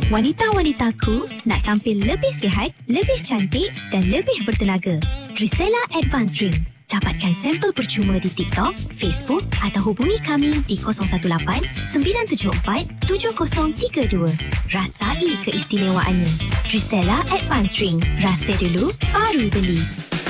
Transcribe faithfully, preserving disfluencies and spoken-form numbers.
Wanita-wanitaku nak tampil lebih sihat, lebih cantik dan lebih bertenaga. Drisela Advanced Drink. Dapatkan sampel percuma di TikTok, Facebook atau hubungi kami di kosong satu lapan sembilan tujuh empat tujuh kosong tiga dua. Rasai keistimewaannya. Drisela Advanced Drink. Rasa dulu, baru beli.